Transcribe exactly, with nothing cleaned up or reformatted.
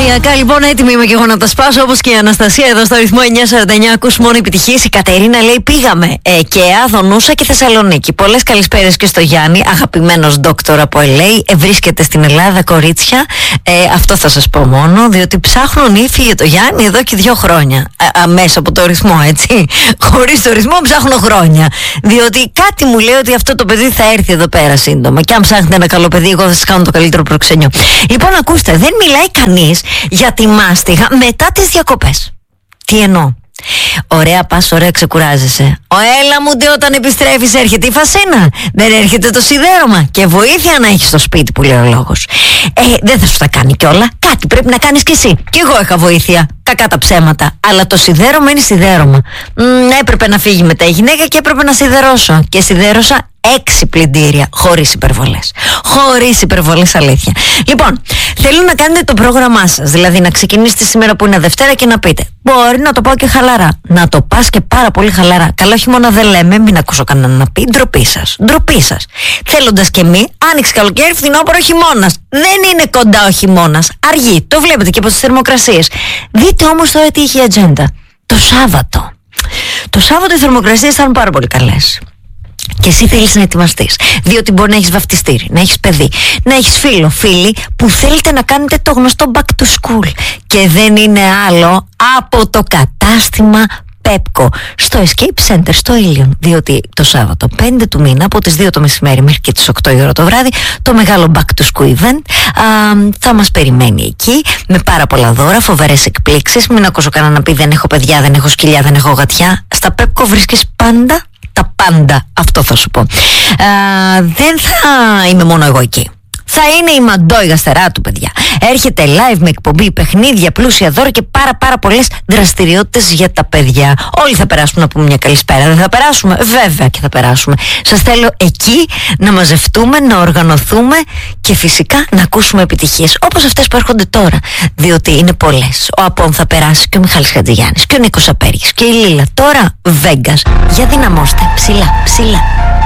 Οριακά λοιπόν έτοιμη είμαι και εγώ να τα σπάσω, όπως και η Αναστασία εδώ στο ρυθμό εννιά σαράντα εννιά. Ακούς μόνο επιτυχίες. Η Κατερίνα λέει πήγαμε ε, και Αδονούσα και Θεσσαλονίκη. Πολλές καλησπέρες και στο Γιάννη, αγαπημένος ντόκτορ από ελ έι. Ε, βρίσκεται στην Ελλάδα, κορίτσια. Ε, αυτό θα σας πω μόνο, διότι ψάχνουν ύφη για το Γιάννη εδώ και δύο χρόνια. Αμέσως από το ρυθμό, έτσι. Χωρίς το ρυθμό ψάχνω χρόνια. Διότι κάτι μου λέει ότι αυτό το παιδί θα έρθει εδώ πέρα σύντομα. Και αν ψάχνετε ένα καλό παιδί, εγώ θα σας κάνω το καλύτερο προξενιό. Λοιπόν, ακούστε, δεν μιλάει κανείς για τη μάστιγα μετά τις διακοπές. Τι εννοώ? Ωραία πας, ωραία ξεκουράζεσαι. Ο έλα μου ντε όταν επιστρέφεις έρχεται η φασίνα. Δεν έρχεται το σιδέρωμα. Και βοήθεια να έχεις στο σπίτι που λέει ο λόγος. Ε, δεν θα σου τα κάνει κιόλα. Κάτι πρέπει να κάνεις κι εσύ. Κι εγώ είχα βοήθεια. Κακά τα ψέματα. Αλλά το σιδέρωμα είναι σιδέρωμα. Μ, έπρεπε να φύγει μετά η γυναίκα και έπρεπε να σιδερώσω. Και σιδέρωσα έξι πλυντήρια. Χωρίς υπερβολές. Χωρίς υπερβολές, αλήθεια. Λοιπόν, θέλω να κάνετε το πρόγραμμά σας. Δηλαδή να ξεκινήσετε σήμερα που είναι Δευτέρα και να πείτε. Μπορεί να το πάω και χαλαρά. Να το πας και πάρα πολύ χαλαρά. Καλό χειμώνα δεν λέμε, μην ακούσω κανέναν να πει. Ντροπή σας. Ντροπή σας. Θέλοντας και μη, άνοιξε καλοκαίρι, φθινόπωρο, χειμώνας. Δεν είναι κοντά ο χειμώνας. Αργεί. Το βλέπετε και από τις θερμοκρασίες. Δείτε όμως τώρα τι είχε η ατζέντα. Το Σάββατο. Το Σάββατο οι θερμοκρασίες θα είναι πάρα πολύ καλές. Και εσύ θέλεις να ετοιμαστείς. Διότι μπορεί να έχεις βαφτιστήρι, να έχεις παιδί, να έχεις φίλο, φίλοι που θέλετε να κάνετε το γνωστό back to school. Και δεν είναι άλλο από το κατάστημα Pepco στο Escape Center στο Ilion. Διότι το Σάββατο πέντε του μήνα από τις δύο το μεσημέρι μέχρι και τις οκτώ η ώρα το βράδυ το μεγάλο back to school event α, θα μας περιμένει εκεί με πάρα πολλά δώρα, φοβερές εκπλήξεις. Μην ακούσω κανένα να πει δεν έχω παιδιά, δεν έχω σκυλιά, δεν έχω γατιά. Στα Pepco βρίσκεις πάντα τα πάντα, αυτό θα σου πω. Α, δεν θα είμαι μόνο εγώ εκεί. Θα είναι η Μαντώ η γαστερά του, παιδιά. Έρχεται live με εκπομπή, παιχνίδια, πλούσια δώρα και πάρα πάρα πολλές δραστηριότητες για τα παιδιά. Όλοι θα περάσουμε να πούμε μια καλησπέρα. Δεν θα περάσουμε? Βέβαια και θα περάσουμε. Σας θέλω εκεί να μαζευτούμε, να οργανωθούμε και φυσικά να ακούσουμε επιτυχίες όπως αυτές που έρχονται τώρα. Διότι είναι πολλές. Ο Απόν θα περάσει και ο Μιχάλης Χατζηγιάννης και ο Νίκος Απέργης και η Λίλα. Τώρα Βέγκας. Για δυναμώστε ψηλά, ψηλά.